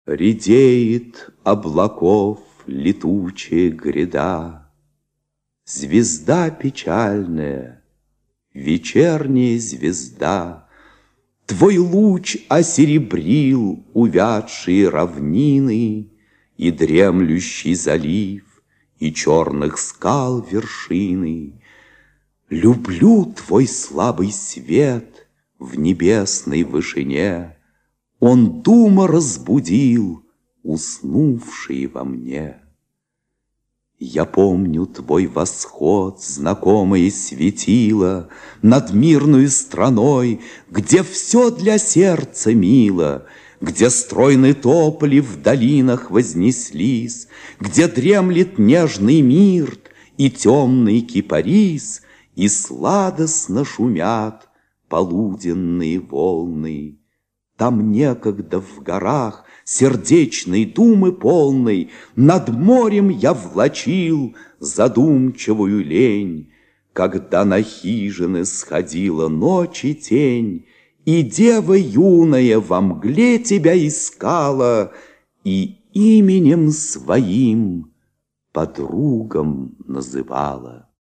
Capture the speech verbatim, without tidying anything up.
Редеет облаков летучая гряда, Звезда печальная, вечерняя звезда, Твой луч осеребрил увядшие равнины И дремлющий залив, и черных скал вершины. Люблю твой слабый свет в небесной вышине, Он дума разбудил, уснувшие во мне. Я помню твой восход, знакомое светило Над мирной страной, где все для сердца мило, Где стройные тополи в долинах вознеслись, Где дремлет нежный мирт и темный кипарис, И сладостно шумят полуденные волны. Там некогда в горах, сердечной думы полной, Над морем я влачил задумчивую лень, Когда на хижины сходила ночи тень, И дева юная во мгле тебя искала И именем своим подругам называла.